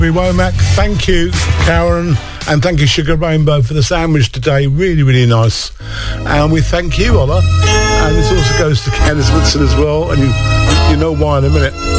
Womack, thank you, Karen, and thank you, Sugar Rainbow, for the sandwich today. Really, really nice. And we thank you, Ola. And this also goes to Candice Woodson as well, and you know why in a minute.